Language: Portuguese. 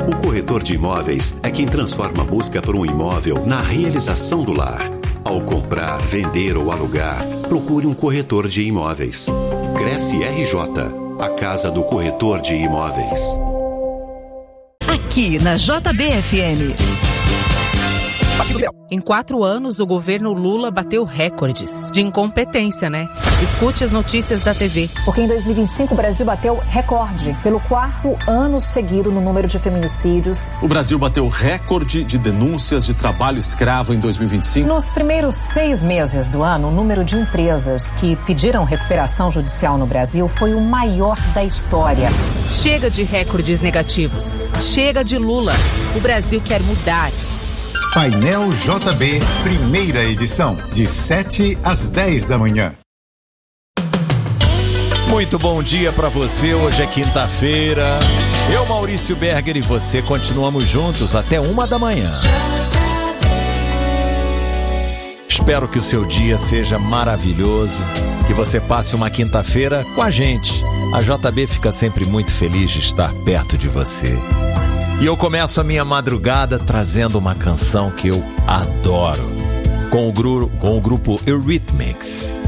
O corretor de imóveis é quem transforma a busca por um imóvel na realização do lar. Ao comprar, vender ou alugar, procure um corretor de imóveis. Cresce RJ, a casa do corretor de imóveis. Aqui na JBFM. Em 4 anos, o governo Lula bateu recordes de incompetência, né? Escute as notícias da TV. Porque em 2025 o Brasil bateu recorde pelo 4º ano seguido no número de feminicídios. O Brasil bateu recorde de denúncias de trabalho escravo em 2025. Nos primeiros 6 meses do ano, o número de empresas que pediram recuperação judicial no Brasil foi o maior da história. Chega de recordes negativos. Chega de Lula. O Brasil quer mudar. Painel JB, primeira edição, de 7 às 10 da manhã. Muito bom dia pra você, hoje é quinta-feira. Eu, Maurício Berger, e você continuamos juntos até 1 da manhã. Espero que o seu dia seja maravilhoso, que você passe uma quinta-feira com a gente. A JB fica sempre muito feliz de estar perto de você. E eu começo a minha madrugada trazendo uma canção que eu adoro, com o grupo Eurythmics.